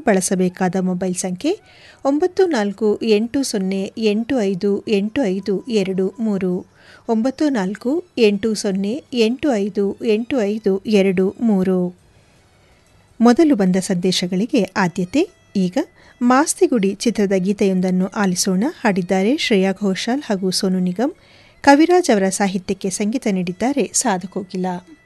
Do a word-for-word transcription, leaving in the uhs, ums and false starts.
ಬಳಸಬೇಕಾದ ಮೊಬೈಲ್ ಸಂಖ್ಯೆ ಒಂಬತ್ತು ನಾಲ್ಕು ಎಂಟು ಸೊನ್ನೆ ಎಂಟು ಐದು ಎಂಟು ಐದು ಎರಡು ಮೂರು ಒಂಬತ್ತು ನಾಲ್ಕು ಎಂಟು ಸೊನ್ನೆ ಎಂಟು ಐದು ಎಂಟು ಐದು ಎರಡು ಮೂರು. ಮೊದಲು ಬಂದ ಸಂದೇಶಗಳಿಗೆ ಆದ್ಯತೆ. ಈಗ ಮಾಸ್ತಿಗುಡಿ ಚಿತ್ರದ ಗೀತೆಯೊಂದನ್ನು ಆಲಿಸೋಣ. ಹಾಡಿದ್ದಾರೆ ಶ್ರೇಯಾ ಘೋಷಾಲ್ ಹಾಗೂ ಸೋನು ನಿಗಮ್. ಕವಿರಾಜ್ ಅವರ ಸಾಹಿತ್ಯಕ್ಕೆ ಸಂಗೀತ ನೀಡಿದ್ದಾರೆ ಸಾಧು ಕೋಕಿಲ.